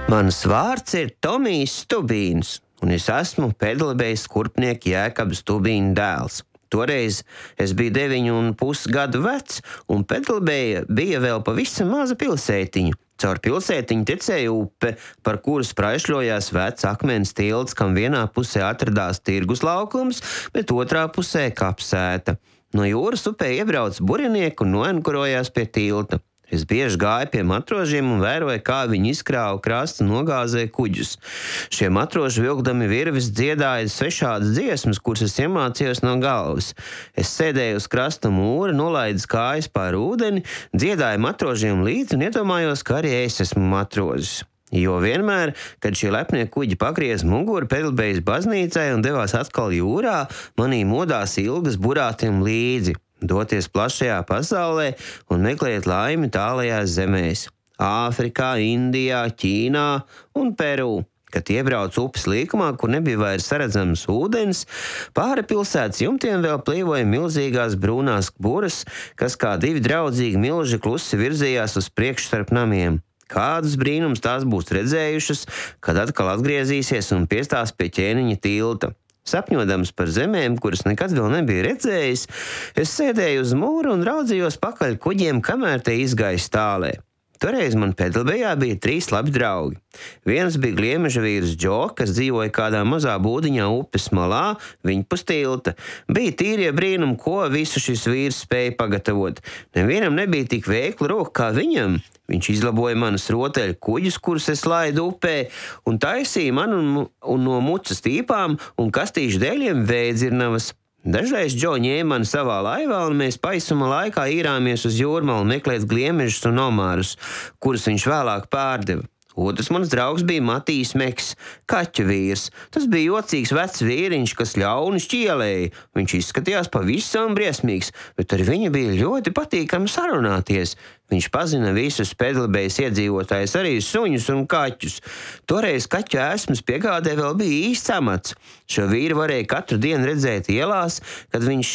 Mans vārds ir Tomijs Stubīns, un es esmu Pedelbējas kurpnieka Jēkaba Stubīna dēls. Toreiz es biju 9,5 gadu vecs, un Pedelbēja bija vēl pavisam maza pilsētiņa. Caur pilsētiņu tecēja upe, par kuras spraišļojās vecs akmens tilts, kam vienā pusē atradās tirgus laukums, bet otrā pusē kapsēta. No jūras upē iebrauc burinieki un noenkurojās pie tilta. Es bieži gāju pie matrožiem un vēroju, kā viņi izkrāva krastu un nogāzēja kuģus. Šie matroži vilkdami virvis dziedāja svešādas dziesmas, kuras es iemācījos no galvas. Es sēdēju uz krasta mūra, nolaidu kājas pār ūdeni, dziedāju matrožiem līdzi un iedomājos, ka arī es esmu matrozis. Jo vienmēr, kad šie lepnie kuģi pagriez muguru Pedelbējas baznīcai un devās atkal jūrā, manī modās ilgas burātiem līdzi. Doties plašajā pasaulē un meklēt laimi tālajās zemēs – Āfrikā, Indijā, Ķīnā un Peru. Kad iebrauc upes līkumā, kur nebija vairs saredzams ūdens, pāri pilsētas jumtiem vēl plīvoja milzīgās brūnās buras, kas kā divi draudzīgi milži klusi virzījās uz priekšu starp namiem. Kādus brīnums tās būs redzējušas, kad atkal atgriezīsies un piestās pie ķēniņa tilta. Sapņodams par zemēm, kuras nekad vēl nebija redzējis, es sēdēju uz mūra un raudzījos pakaļ kuģiem, kamēr te izgājis tālē. Toreiz man Pedelbējā bija 3 labi draugi. Viens bija gliemeža vīrs Džo, kas dzīvoja kādā mazā būdiņā upes malā, viņpus tilta. Bija tīrie brīnumi, ko visu šis vīrs spēja pagatavot. Nevienam nebija tik veikla roka kā viņam. Viņš izlaboja manas rotaļu kuģus, kurus es laidu upē, un taisīja man un no mucas tīpām un kastīšu dēļiem vēdzirnavas. Dažreiz Džo ņēma mani savā laivā, un mēs paisuma laikā īrāmies uz jūrmalu meklēt gliemežus un omārus, kurus viņš vēlāk pārdeva. Otrs mans draugs bija Matijs Meks, kaķa vīrs. Tas bija jocīgs vecs vīriņš, kas ļauni šķielēja. Viņš izskatījās pavisam briesmīgs, bet ar viņu bija ļoti patīkami sarunāties. Viņš pazina visus Pedelbējas iedzīvotājus, arī suņus un kaķus. Toreiz kaķu ēsmas piegādē vēl bija īsts amats. Šo vīru varēja katru dienu redzēt ielās, kad viņš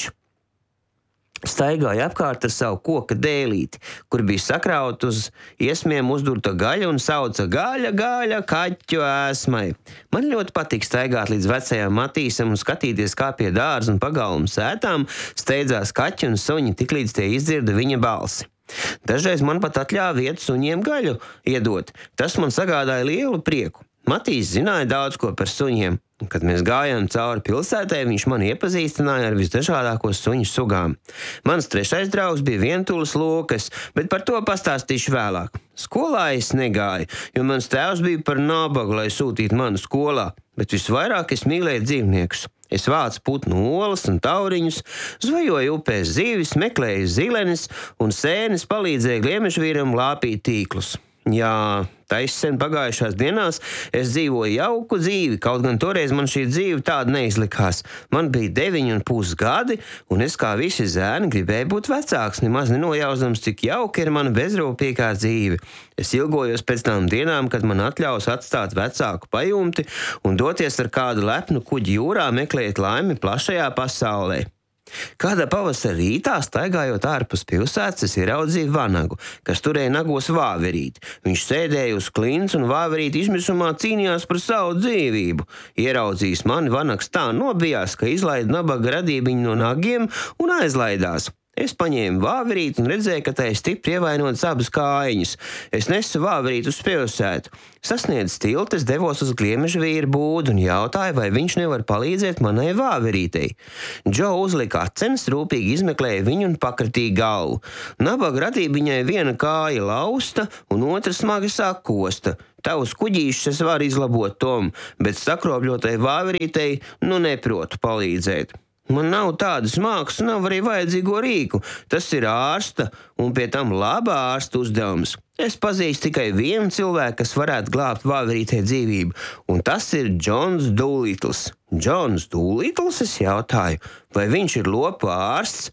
staigāja apkārt ar savu koka dēlīti, kur bija sakrauta uz iesmiem uzdurta gaļa un sauca gaļa, gaļa, kaķu ēsmai. Man ļoti patīk staigāt līdz vecajam Matīsam un skatīties, kā pie dārza un pagalmu sētām steidzās kaķi un suņi, tiklīdz tie izdzirda viņa balsi. Dažreiz man pat atļāva iet suņiem gaļu iedot. Tas man sagādāja lielu prieku. Matīs zināja daudz ko par suņiem. Kad mēs gājām cauri pilsētai, viņš mani iepazīstināja ar visdažādāko suņu sugām. Mans 3. draugs bija vientulis Lūkas, bet par to pastāstīšu vēlāk. Skolā es negāju, jo mans tēvs bija par nabagu, lai sūtītu mani skolā, bet visvairāk es mīlēju dzīvniekus. Es vācu putnu olas un tauriņus, zvejoju upēs zīvis, meklēju zilenes un sēnes, palīdzēju gliemežvīram lāpīt tīklus. Jā, taisen pagājušās dienās es dzīvoju jauku dzīvi, kaut gan toreiz man šī dzīve tāda neizlikās. Man bija 9,5 gadi, un es kā visi zēni gribēju būt vecāks, nemaz nenojausdams, cik jauka ir mana bezrūpīgā dzīve. Es ilgojos pēc tām dienām, kad man atļaus atstāt vecāku pajumti un doties ar kādu lepnu kuģi jūrā meklēt laimi plašajā pasaulē. Kādā pavasara rītā, staigājot ārpus pilsētas, es ieraudzīju vanagu, kas turēja nagos vāverīti. Viņš sēdēja uz klints un vāverīti izmisumā cīnījās par savu dzīvību. Ieraudzījis mani, vanags tā nobijās, ka izlaida nabaga radībiņu no nagiem un aizlaidās. Es paņēmu vāverīti un redzēju, ka tai stipri ievainotas abas kājiņas. Es nesu vāverīti uz pilsētu. Sasniedzis tiltu, es devos uz gliemeža vīra būdu un jautāju, vai viņš nevar palīdzēt manai vāverītei. Džo uzlika acenes, rūpīgi izmeklēja viņu un pakratīja galvu. Nabaga radībiņai viena kāja lausta un otra smagi sakosta. Tavus kuģīšus es varu izlabot, Tom, bet sakropļotai vāverītei neprotu palīdzēt. Man nav tādas mākslas, nav arī vajadzīgo rīku. Tas ir ārsta un pie tam labā ārsta uzdevums. Es pazīstu tikai vienu cilvēku, kas varētu glābt vāverītei dzīvību, un tas ir Džons Dūlitls. Džons Dūlitls, es jautāju, vai viņš ir lopu ārsts?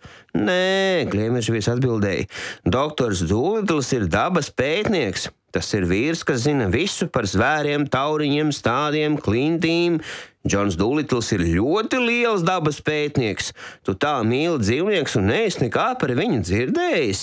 Nē, gliemežvīrs atbildēja. Doktors Dūlitls ir dabas pētnieks. Tas ir vīrs, kas zina visu par zvēriem, tauriņiem, stādiem, klintīm. Džons Dūlitls ir ļoti liels dabas pētnieks. Tu tā mīli dzīvnieks un neesi nekā par viņu dzirdējis.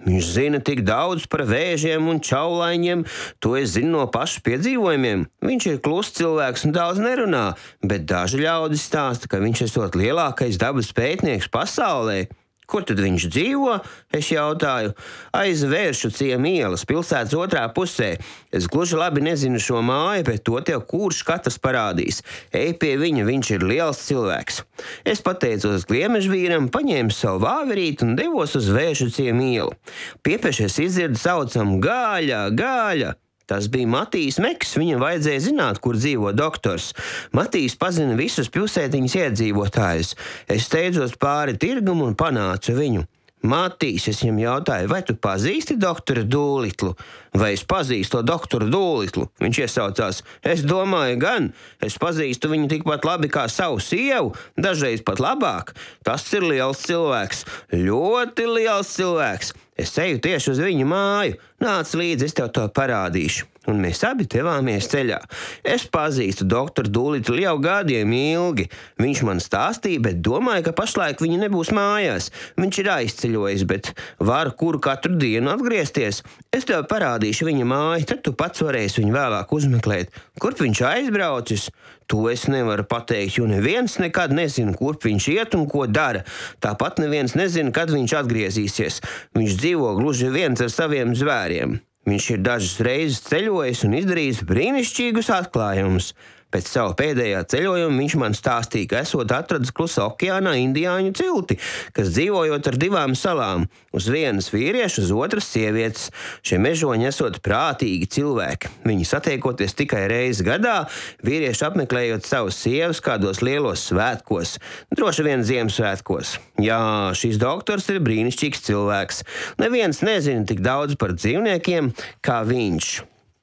Viņš zina tik daudz par vēžiem un čaulaiņiem, to es zinu no pašu piedzīvojumiem. Viņš ir kluss cilvēks un daudz nerunā, bet daži ļaudis stāsta, ka viņš esot lielākais dabas pētnieks pasaulē. Kur tad viņš dzīvo? Es jautāju. Aiz Vēršu ciema ielas, pilsētas otrā pusē. Es gluži labi nezinu šo māju, bet to tev kurš katrs parādīs. Ej pie viņa, viņš ir liels cilvēks. Es pateicos gliemežvīram, paņēmu savu vāverīti un devos uz Vēršu ciema ielu. Piepiešies izdzirdu saucam Gaļa, Gaļa. Tas bija Matijs Meks, viņam vajadzēja zināt, kur dzīvo doktors. Matijs pazina visus pilsētiņas iedzīvotājus. Es steidzos pāri tirgumu un panācu viņu. Matīs, es viņam jautāju, vai tu pazīsti doktoru Dūlitlu? Vai es pazīstu to doktoru Dūlitlu? Viņš iesaucās, es domāju gan, es pazīstu viņu tikpat labi kā savu sievu, dažreiz pat labāk. Tas ir liels cilvēks, ļoti liels cilvēks. Es eju tieši uz viņu māju, nāc līdzi, es tev to parādīšu. Un mēs abi devāmies ceļā. Es pazīstu doktoru Dūlitlu jau gadiem ilgi. Viņš man stāstīja, bet domāju, ka pašlaik viņa nebūs mājās. Viņš ir aizceļojis, bet varu kuru katru dienu atgriezties. Es tev parādīšu viņa māju, tad tu pats varēsi viņu vēlāk uzmeklēt. Kurp viņš aizbraucis? To es nevaru pateikt, jo neviens nekad nezina, kurp viņš iet un ko dara. Tāpat neviens nezina, kad viņš atgriezīsies. Viņš dzīvo gluži viens ar saviem zvēriem. Viņš ir dažas reizes ceļojis un izdarījis brīnišķīgus atklājumus. Pēc savu pēdējā ceļojuma viņš man stāstīja, ka esot atradis Klusā okeānā indiāņu cilti, kas dzīvojot ar 2 salām. Uz vienas vīriešu, uz otras sievietes. Šie mežoņi esot prātīgi cilvēki. Viņi satiekoties tikai reizi gadā, vīrieši apmeklējot savus sievas kādos lielos svētkos. Droši vien Ziemassvētkos. Jā, šis doktors ir brīnišķīgs cilvēks. Neviens nezina tik daudz par dzīvniekiem kā viņš.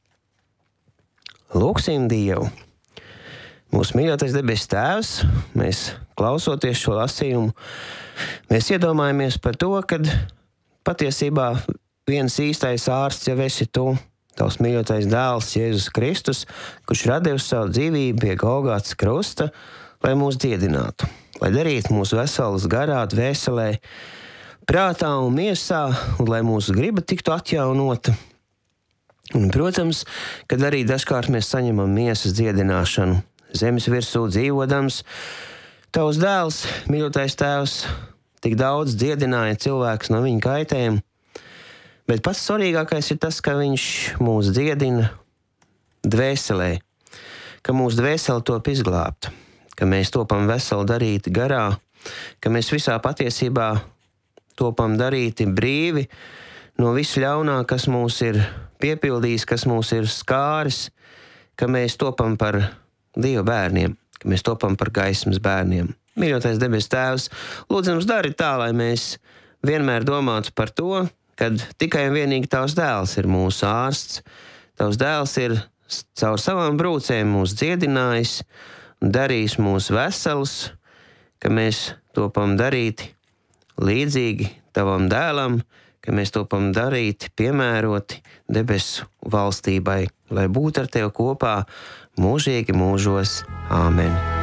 Lūksim Dievu. Mūsu mīļotais debesu Tēvs, mēs klausoties šo lasījumu, mēs iedomājamies par to, kad patiesībā viens īstais ārsts jau esi tu, tavs mīļotais dēls Jēzus Kristus, kurš radījusi savu dzīvību pie Golgātas krusta, lai mūs dziedinātu, lai darītu mūsu veselus garā, dvēselē, prātā un miesā, un lai mūsu griba tiktu atjaunota. Un, protams, kad arī dažkārt mēs saņemam miesas dziedināšanu, zemes virsū dzīvodams, tavs dēls, mīļotais Tēvs, tik daudz dziedināja cilvēks no viņa kaitēm, bet pats svarīgākais ir tas, ka viņš mūs dziedina dvēselē, ka mūsu dvēsele top izglābta, ka mēs topam veseli darīti garā, ka mēs visā patiesībā topam darīti brīvi no visu ļaunā, kas mūs ir piepildījis, kas mūs ir skāris, ka mēs topam par Dieva bērniem, ka mēs topam par gaismas bērniem. Mīļotais debesu Tēvs, lūdzams dari tā, lai mēs vienmēr domātu par to, kad tikai un vienīgi tavs dēls ir mūsu ārsts, tavs dēls ir caur savām brūcēm mūs dziedinājis un darījis mūs veselus, ka mēs topam darīti līdzīgi tavam dēlam, ka mēs topam darīti piemēroti debesu valstībai, lai būtu ar tevi kopā mūžīgi mūžos. Āmen.